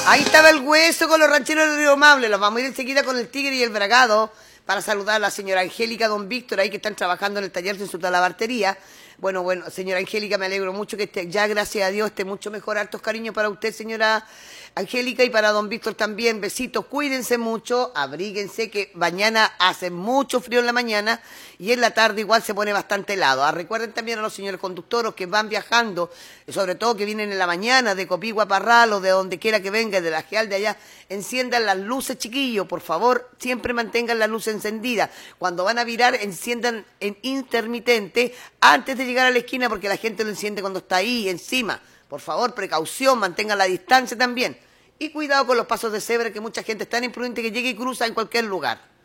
Ahí estaba el hueso con los rancheros del Río Maule. Los vamos a ir enseguida con el Tigre y el Bragado para saludar a la señora Angélica, don Víctor, ahí que están trabajando en el taller de su talabartería. Bueno, señora Angélica, me alegro mucho que esté, ya gracias a Dios esté mucho mejor. Hartos cariños para usted, señora Angélica, y para don Víctor también. Besitos, cuídense mucho, abríguense, que mañana hace mucho frío en la mañana y en la tarde igual se pone bastante helado. Recuerden también a los señores conductores que van viajando, sobre todo que vienen en la mañana de Copigua a Parral o de donde quiera que venga, de la Geal de allá, enciendan las luces, chiquillos, por favor, siempre mantengan la luz encendida. Cuando van a virar, enciendan en intermitente antes de llegar a la esquina, porque la gente lo enciende cuando está ahí encima. Por favor, precaución, mantengan la distancia también. Y cuidado con los pasos de cebra, que mucha gente es tan imprudente que llega y cruza en cualquier lugar.